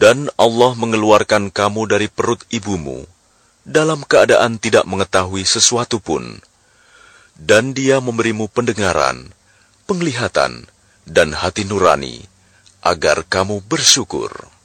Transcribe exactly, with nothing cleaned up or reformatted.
Dan Allah mengeluarkan kamu dari perut ibumu dalam keadaan tidak mengetahui sesuatu pun. Dan Dia memberimu pendengaran, penglihatan, dan hati nurani, agar kamu bersyukur.